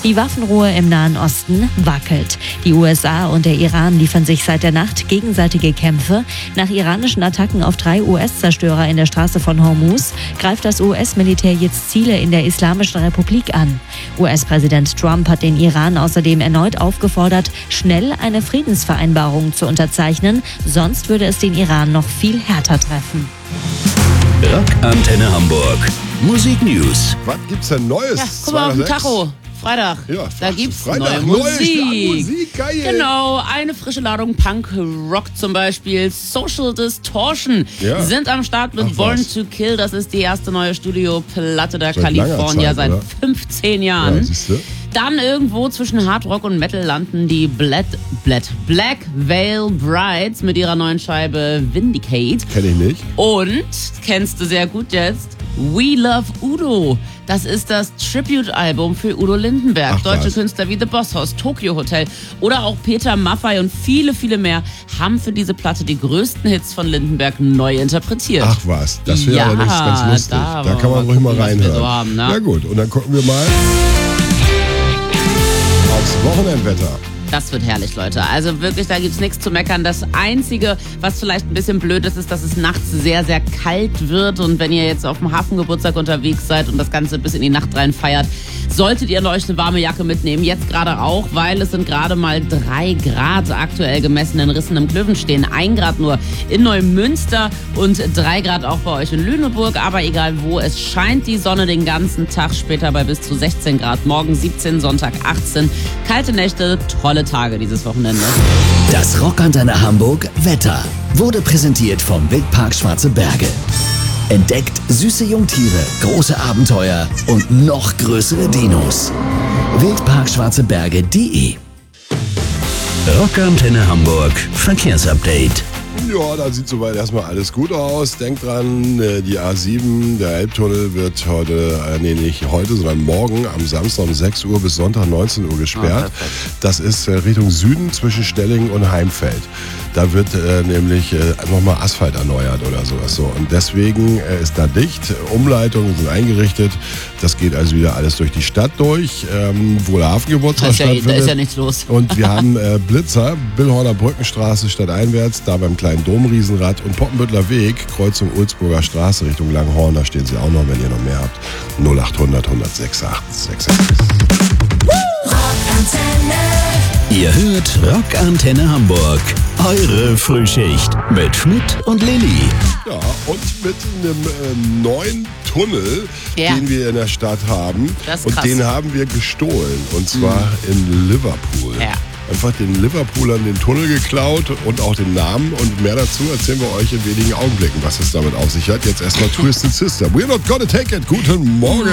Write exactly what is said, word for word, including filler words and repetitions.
Die Waffenruhe im Nahen Osten wackelt. Die U S A und der Iran liefern sich seit der Nacht gegenseitige Kämpfe. Nach iranischen Attacken auf drei U S-Zerstörer in der Straße von Hormuz greift das U S-Militär jetzt Ziele in der Islamischen Republik an. U S-Präsident Trump hat den Iran außerdem erneut aufgefordert, schnell eine Friedensvereinbarung zu unterzeichnen, sonst würde es den Iran noch viel härter treffen. Rockantenne Hamburg. Musik News. Was gibt's denn Neues? Ja, guck mal auf den Tacho. Freitag. Ja, da gibt's Freitag. neue Neue Musik. Musik, geil. Genau, eine frische Ladung Punk Rock zum Beispiel. Social Distortion Ja. sind am Start mit Ach, Born was. to Kill. Das ist die erste neue Studioplatte der Seit langer Kalifornier Zeit, seit oder? fünfzehn Ja, Jahren. siehste. Dann irgendwo zwischen Hard Rock und Metal landen die Black, Black, Black Veil Brides mit ihrer neuen Scheibe Vindicate. Kenn ich nicht. Und, kennst du sehr gut jetzt, We Love Udo. Das ist das Tribute-Album für Udo Lindenberg. Ach, Deutsche was. Künstler wie The Boss House, Tokyo Hotel oder auch Peter Maffay und viele, viele mehr haben für diese Platte die größten Hits von Lindenberg neu interpretiert. Ach was, das wäre Ja, allerdings ganz lustig. da Da, wollen kann wir man mal ruhig mal gucken, was wir reinhören. so haben, ne? Na gut, und dann gucken wir mal aufs Wochenendwetter. Das wird herrlich, Leute. Also wirklich, da gibt's nichts zu meckern. Das Einzige, was vielleicht ein bisschen blöd ist, ist, dass es nachts sehr, sehr kalt wird. Und wenn ihr jetzt auf dem Hafengeburtstag unterwegs seid und das Ganze bis in die Nacht rein feiert, solltet ihr euch eine warme Jacke mitnehmen. Jetzt gerade auch, weil es sind gerade mal drei Grad aktuell gemessen in Rissen im Klövenstein. Ein Grad nur in Neumünster und drei Grad auch bei euch in Lüneburg. Aber egal wo, es scheint die Sonne den ganzen Tag, später bei bis zu sechzehn Grad. Morgen siebzehn, Sonntag achtzehn. Kalte Nächte, tolle Tage dieses Wochenende. Das Rockantenne Hamburg Wetter wurde präsentiert vom Wildpark Schwarze Berge. Entdeckt süße Jungtiere, große Abenteuer und noch größere Dinos. Wildpark Schwarze Berge punkt de. Rockantenne Hamburg Verkehrsupdate. Ja, da sieht soweit erstmal alles gut aus. Denkt dran, äh, die A sieben, der Elbtunnel wird heute, äh, nee, nicht heute, sondern morgen am Samstag um sechs Uhr bis Sonntag neunzehn Uhr gesperrt. Ah, das ist äh, Richtung Süden zwischen Stellingen und Heimfeld. Da wird äh, nämlich äh, nochmal Asphalt erneuert oder sowas so. Und deswegen äh, ist da dicht. Umleitungen sind eingerichtet. Das geht also wieder alles durch die Stadt durch, ähm, wo der Hafengeburtstag Da ist, ja, stattfindet. da ist ja nichts los. Und wir haben äh, Blitzer, Billhorner Brückenstraße stadteinwärts, da beim kleinen Domriesenrad und Poppenbüttler Weg, Kreuzung Ulzburger Straße Richtung Langhorn, da stehen sie auch noch, wenn ihr noch mehr habt. null achthundert, hundertsechs, achtundsechzig. Ihr hört Rockantenne Hamburg. Eure Frühschicht mit Schmidt und Lilly. Ja, und mit einem äh, neuen Tunnel, Ja. den wir in der Stadt haben. Das ist und krass. den haben wir gestohlen. Und zwar in Liverpool. Ja. Einfach den Liverpoolern den Tunnel geklaut und auch den Namen. Und mehr dazu erzählen wir euch in wenigen Augenblicken, was es damit auf sich hat. Jetzt erstmal Twisted Sister. We're not gonna take it. Guten Morgen.